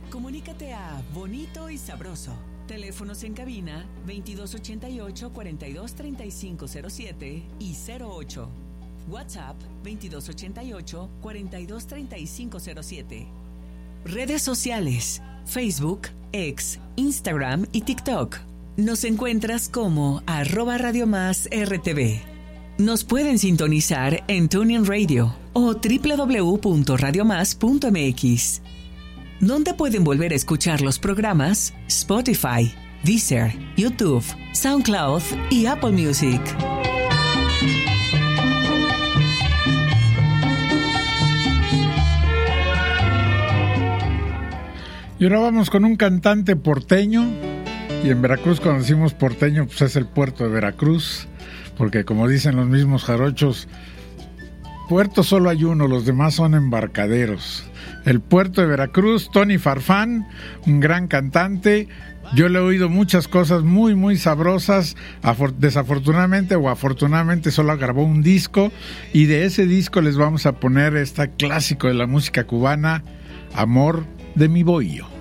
Comunícate a Bonito y Sabroso. Teléfonos en cabina 2288-423507 y 08. WhatsApp 2288-423507. Redes sociales: Facebook, X, Instagram y TikTok. Nos encuentras como @Radio+RTV. Nos pueden sintonizar en TuneIn Radio o www.radiomás.mx. ¿Dónde pueden volver a escuchar los programas? Spotify, Deezer, YouTube, SoundCloud y Apple Music. Y ahora vamos con un cantante porteño. Y en Veracruz, cuando decimos porteño, pues es el puerto de Veracruz. Porque como dicen los mismos jarochos, puerto solo hay uno, los demás son embarcaderos. El puerto de Veracruz, Tony Farfán, un gran cantante. Yo le he oído muchas cosas muy, muy sabrosas. Desafortunadamente o afortunadamente solo grabó un disco. Y de ese disco les vamos a poner este clásico de la música cubana, Amor de mi Bohío.